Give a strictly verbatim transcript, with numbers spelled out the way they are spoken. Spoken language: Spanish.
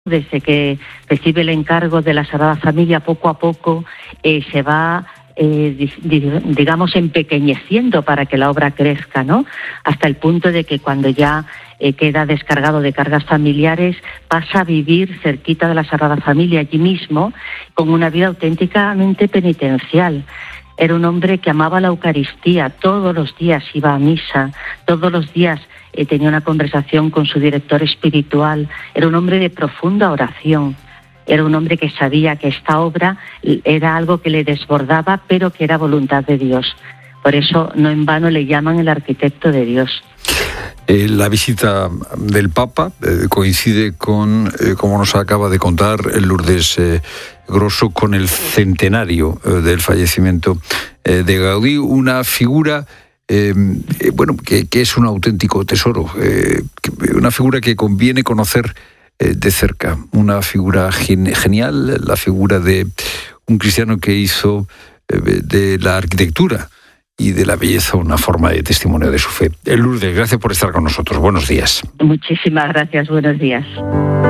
desde que recibe el encargo de la Sagrada Familia, poco a poco eh, se va, eh, digamos, empequeñeciendo para que la obra crezca, ¿no? Hasta el punto de que cuando ya eh, queda descargado de cargas familiares, pasa a vivir cerquita de la Sagrada Familia, allí mismo, con una vida auténticamente penitencial. Era un hombre que amaba la Eucaristía, todos los días iba a misa, todos los días eh, tenía una conversación con su director espiritual, era un hombre de profunda oración, era un hombre que sabía que esta obra era algo que le desbordaba, pero que era voluntad de Dios. Por eso no en vano le llaman el arquitecto de Dios. Eh, la visita del Papa eh, coincide con, eh, como nos acaba de contar Lourdes eh, Grosso, con el centenario eh, del fallecimiento eh, de Gaudí, una figura eh, eh, bueno, que, que es un auténtico tesoro, eh, que, una figura que conviene conocer eh, de cerca, una figura gen- genial, la figura de un cristiano que hizo eh, de la arquitectura y de la belleza una forma de testimonio de su fe. Lourdes, gracias por estar con nosotros. Buenos días. Muchísimas gracias. Buenos días.